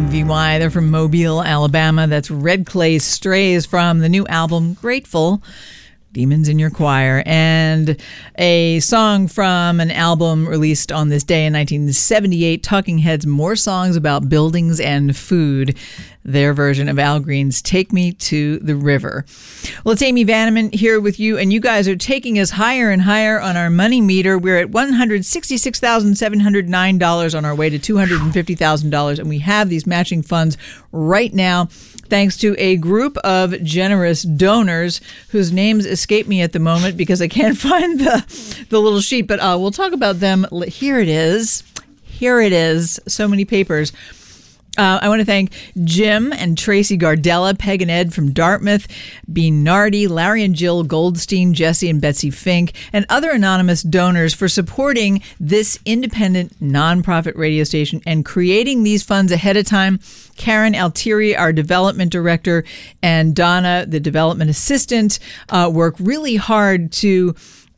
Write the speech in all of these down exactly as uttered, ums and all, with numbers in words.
V Y. They're from Mobile, Alabama. That's Red Clay Strays from the new album, Grateful. Demons in Your Choir, and a song from an album released on this day in nineteen seventy-eight, Talking Heads, More Songs About Buildings and Food, their version of Al Green's Take Me to the River. Well, it's Amy Vanneman here with you, and you guys are taking us higher and higher on our money meter. We're at one hundred sixty-six thousand seven hundred nine dollars on our way to two hundred fifty thousand dollars, and we have these matching funds right now, thanks to a group of generous donors whose names escape me at the moment because I can't find the, the little sheet, but uh, we'll talk about them. Here it is. Here it is. So many papers. Uh, I want to thank Jim and Tracy Gardella, Peg and Ed from Dartmouth, Bean Nardi, Larry and Jill Goldstein, Jesse and Betsy Fink, and other anonymous donors for supporting this independent nonprofit radio station and creating these funds ahead of time. Karen Altieri, our development director, and Donna, the development assistant, uh, work really hard to,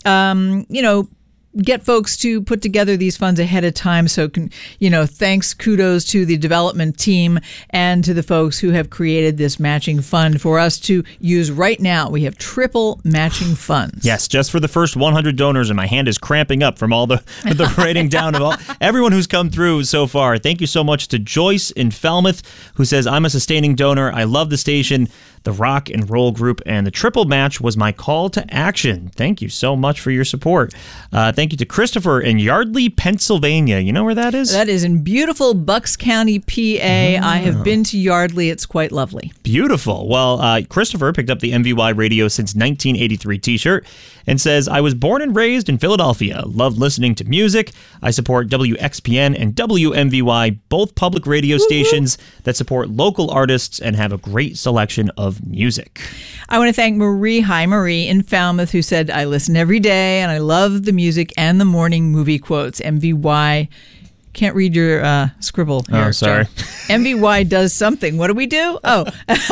um, you know, get folks to put together these funds ahead of time. So, you know, thanks, kudos to the development team and to the folks who have created this matching fund for us to use right now. We have triple matching funds. Yes, just for the first one hundred donors, and my hand is cramping up from all the, the writing down of all everyone who's come through so far. Thank you so much to Joyce in Falmouth, who says, I'm a sustaining donor. I love the station, the rock and roll group, and the triple match was my call to action. Thank you so much for your support. Uh, thank you to Christopher in Yardley, Pennsylvania. You know where that is? That is in beautiful Bucks County, P A. Oh. I have been to Yardley. It's quite lovely. Beautiful. Well, uh, Christopher picked up the M V Y Radio Since nineteen eighty-three t-shirt and says, I was born and raised in Philadelphia. Love listening to music. I support W X P N and W M V Y, both public radio Woo-hoo. stations that support local artists and have a great selection of music. I want to thank Marie, hi Marie, in Falmouth, who said, I listen every day and I love the music and the morning movie quotes. M V Y. Can't read your uh, scribble here. Oh, sorry. M V Y does something. What do we do? Oh.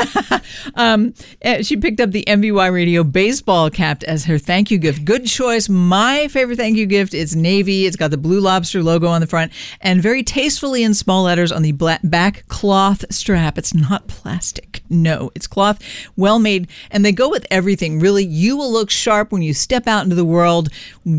um, she picked up the M V Y Radio baseball cap as her thank you gift. Good choice. My favorite thank you gift is navy. It's got the Blue Lobster logo on the front and very tastefully in small letters on the black back cloth strap. It's not plastic. No, it's cloth, well made, and they go with everything. Really, you will look sharp when you step out into the world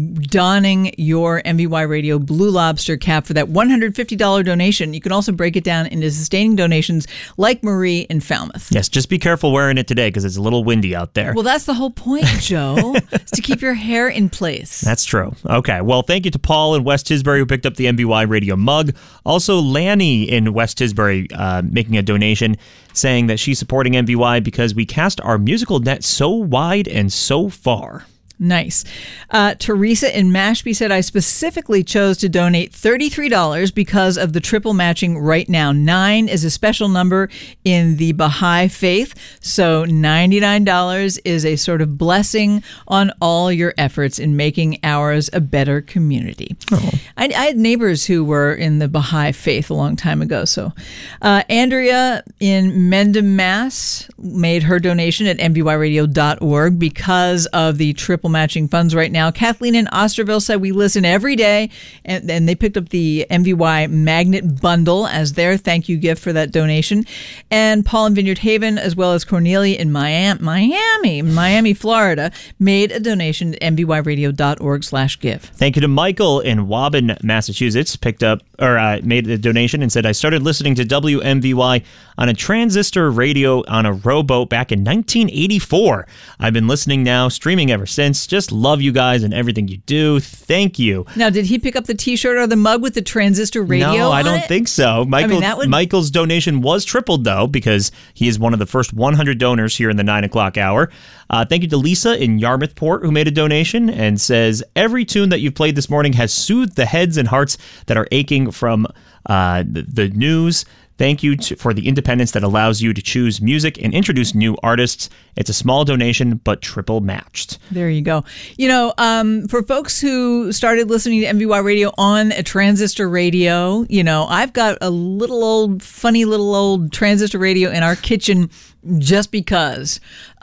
donning your M V Y Radio Blue Lobster cap for that one hundred fifty dollars donation. You can also break it down into sustaining donations like Marie in Falmouth. Yes, just be careful wearing it today because it's a little windy out there. Well, that's the whole point, Joe, is to keep your hair in place. That's true. Okay, well, thank you to Paul in West Tisbury who picked up the M V Y Radio mug. Also, Lanny in West Tisbury uh, making a donation saying that she's supporting M V Y because we cast our musical net so wide and so far. Nice. Uh, Teresa in Mashpee said, I specifically chose to donate thirty-three dollars because of the triple matching right now. Nine is a special number in the Baha'i faith, so ninety-nine dollars is a sort of blessing on all your efforts in making ours a better community. Oh. I, I had neighbors who were in the Baha'i faith a long time ago. So uh, Andrea in Mendham, Mass made her donation at m v y radio dot org because of the triple matching funds right now. Kathleen in Osterville said we listen every day, and, and they picked up the M V Y Magnet Bundle as their thank you gift for that donation. And Paul in Vineyard Haven, as well as Cornelia in Miami, Miami, Miami, Florida, made a donation at m v y radio dot org slash give. Thank you to Michael in Waban, Massachusetts, picked up or uh, made a donation and said, I started listening to W M V Y on a transistor radio on a rowboat back in nineteen eighty-four. I've been listening now, streaming ever since. Just love you guys and everything you do. Thank you. Now, did he pick up the t-shirt or the mug with the transistor radio No, I don't it? think so. Michael, I mean, that would... Michael's donation was tripled, though, because he is one of the first one hundred donors here in the nine o'clock hour. Uh, thank you to Lisa in Yarmouthport, who made a donation and says, every tune that you've played this morning has soothed the heads and hearts that are aching from uh, the, the news. Thank you to, for the independence that allows you to choose music and introduce new artists. It's a small donation, but triple matched. There you go. You know, um, for folks who started listening to M V Y Radio on a transistor radio, you know, I've got a little old, funny little old transistor radio in our kitchen just because.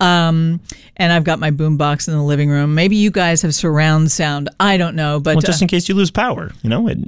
Um, and I've got my boombox in the living room. Maybe you guys have surround sound. I don't know. But well, just uh, in case you lose power, you know, it...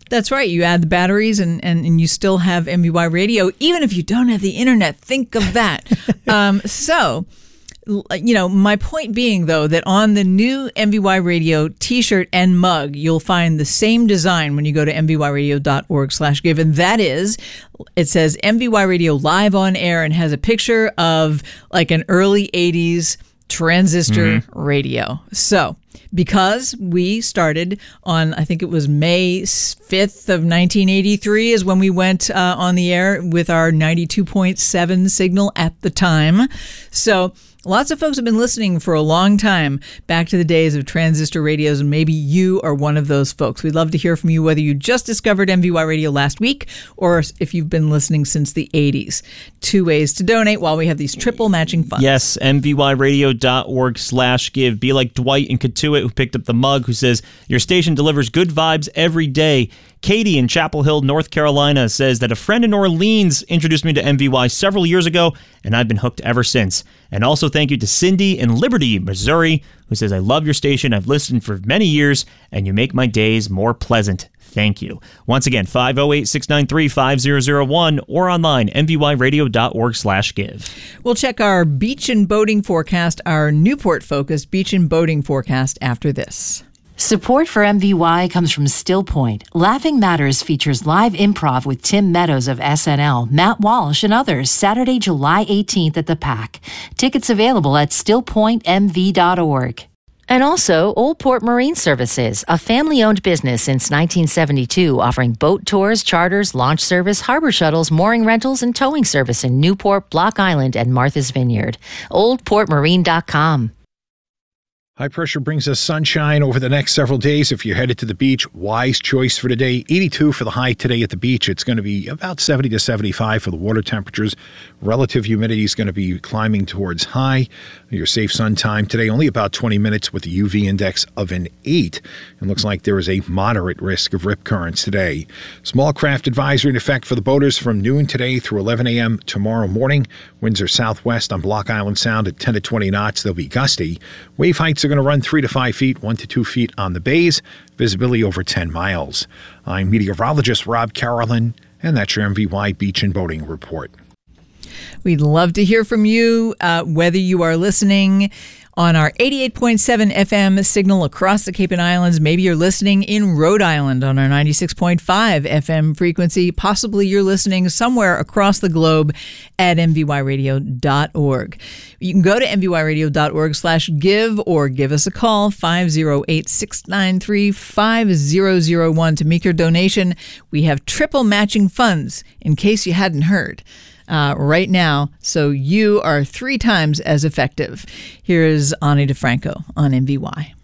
That's right. You add the batteries and, and, and you still have M V Y radio, even if you don't have the internet. Think of that. um, so, you know, my point being, though, that on the new M V Y radio t-shirt and mug, you'll find the same design when you go to m v y radio dot org slash give. And that is, it says M V Y Radio live on air and has a picture of like an early eighties transistor mm-hmm. radio. So, because we started on, I think it was May fifth of nineteen eighty-three is when we went uh, on the air with our ninety-two point seven signal at the time. So lots of folks have been listening for a long time, back to the days of transistor radios, and maybe you are one of those folks. We'd love to hear from you, whether you just discovered M V Y Radio last week or if you've been listening since the eighties. Two ways to donate while we have these triple matching funds. Yes, m v y radio dot org slash give. Be like Dwight in Katuitt, who picked up the mug, who says, your station delivers good vibes every day. Katie in Chapel Hill, North Carolina, says that a friend in Orleans introduced me to M V Y several years ago, and I've been hooked ever since. And also thank you to Cindy in Liberty, Missouri, who says, I love your station. I've listened for many years, and you make my days more pleasant. Thank you. Once again, five oh eight, six nine three, five oh oh one or online, m v y radio dot org slash give. We'll check our beach and boating forecast, our Newport-focused beach and boating forecast after this. Support for M V Y comes from Still Point. Laughing Matters features live improv with Tim Meadows of S N L, Matt Walsh, and others Saturday, July eighteenth at the P A C. Tickets available at still point m v dot org. And also, Old Port Marine Services, a family-owned business since nineteen seventy-two, offering boat tours, charters, launch service, harbor shuttles, mooring rentals, and towing service in Newport, Block Island, and Martha's Vineyard. old port marine dot com. High pressure brings us sunshine over the next several days. If you're headed to the beach, wise choice for today. eighty-two for the high today at the beach. It's going to be about seventy to seventy-five for the water temperatures. Relative humidity is going to be climbing towards high. Your safe sun time today, only about twenty minutes with the U V index of an eight. It looks like there is a moderate risk of rip currents today. Small craft advisory in effect for the boaters from noon today through eleven a.m. tomorrow morning. Winds are southwest on Block Island Sound at ten to twenty knots. They'll be gusty. Wave heights are going to run three to five feet, one to two feet on the bays. Visibility over ten miles. I'm meteorologist Rob Carolyn, and that's your M V Y Beach and Boating Report. We'd love to hear from you, uh, whether you are listening on our eighty-eight point seven F M signal across the Cape and Islands. Maybe you're listening in Rhode Island on our ninety-six point five F M frequency. Possibly you're listening somewhere across the globe at m v y radio dot org. You can go to m v y radio dot org slash give or give us a call, five oh eight, six nine three, five oh oh one to make your donation. We have triple matching funds, in case you hadn't heard. Uh, right now, so you are three times as effective. Here is Ani DeFranco on M V Y.